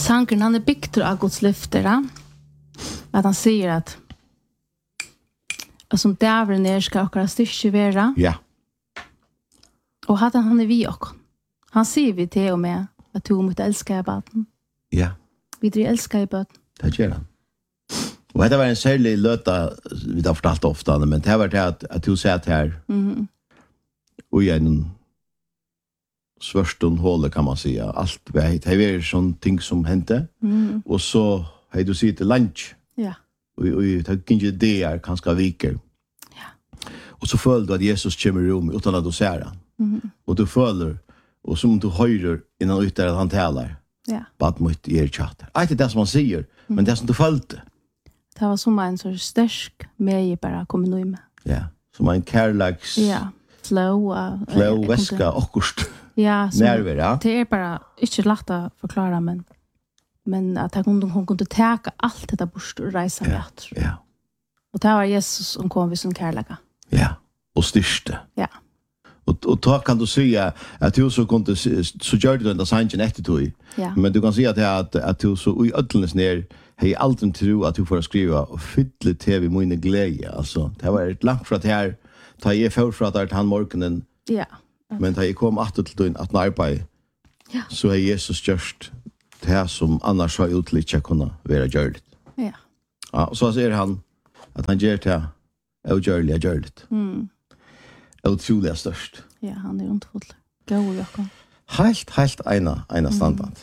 Sankern han byggt av Guds lyfter, att han säger att som dävren ska akkurat styrke vera. Ja. Och han är vi också. Han säger vi till och med att du måste älska i baden. Ja. Vi drar älska i baden. Det gör han. Och det var en särlig löta, vi har fortalt ofta, men det var det att du satt här och i en svörstund håle kan man säga. Allt vet, det var sån ting som hände. Och så har du sitt lunch. Ja. Och det kanske det är kanske viker. Ja. Och så följer du att Jesus kommer i rum utan att du ser han. Och du följer, och som du höjer innan ut att han talar. Ja. Bad mot er chatter. Inte det som man säger, men det som du följde. Det var som en så stark med bara kommer nu med. Ja, som en kärleks. Ja, flow väska och kost. Ja, nerver, ja. Det är bara inte lätt att förklara, men att hon kunde ta allt detta bort och resa med. Ja. Och det var Jesus som kom vid sin kärleka. Ja, och styrste. Ja. Och då kan du säga att du så kunde så gör du den där sanningen efter dig. Ja. Men du kan säga att du så i ödlens ner hej alltid tro att du får skriva och fylla tv mina glädje. Alltså det var ett långt från här ta jag för att han morgonen. Ja. Men da jeg kom atter til din at arbeid, så er Jesus gjørst det som annars har utlitt ikke kunne være gjørligt. Ja. Ja, og så sier han at han gjør det gjørligt. Utrolig størst. Ja, han är underfull. Gå, Jakob. Helt ena standard.